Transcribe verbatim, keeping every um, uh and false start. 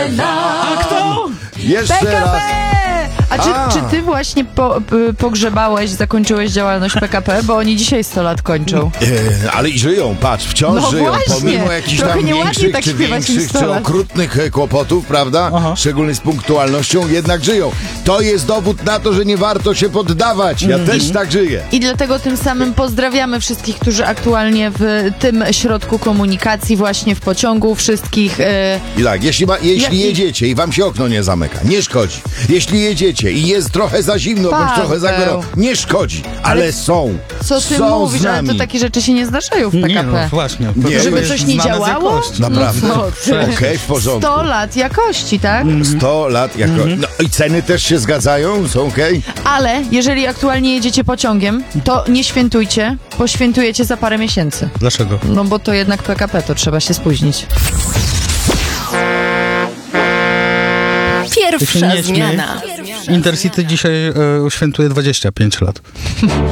nam. A kto? Jeszcze P K P! raz. A czy, A. czy ty właśnie po, p- pogrzebałeś, zakończyłeś działalność P K P? Bo oni dzisiaj sto lat kończą. E, ale i żyją, patrz, wciąż No żyją, właśnie. pomimo jakichś Trochę tam nieładnie większych, tak czy śpiewać im większych, sto czy lat. okrutnych e, kłopotów, prawda? Aha. Szczególnie z punktualnością, jednak żyją. To jest dowód na to, że nie warto się poddawać. Ja też tak żyję. I dlatego tym samym pozdrawiamy wszystkich, którzy aktualnie w tym środku komunikacji, właśnie w pociągu, wszystkich... E, I tak, jeśli, ma, jeśli Ja- jedziecie i wam się okno nie zamyka, nie szkodzi. Jeśli jedziecie i jest trochę za zimno, bądź Paweł. trochę za gorąco, nie szkodzi. Ale, są. co ty są mówisz, z ale nami. to takie rzeczy się nie zdarzają w P K P. Nie, no właśnie. Nie. To Żeby jest coś nie znane z działało? jakości. Naprawdę. No co ty? Okej, w porządku. sto lat jakości, tak? sto lat jako... No i ceny też się zgadzają, są okej? Ale jeżeli aktualnie jedziecie pociągiem, to nie świętujcie, bo świętujecie za parę miesięcy. Dlaczego? No bo to jednak P K P, to trzeba się spóźnić. Ty się Pierwsza nie śmiej. zmiana. Intercity dzisiaj e, świętuje dwadzieścia pięć lat.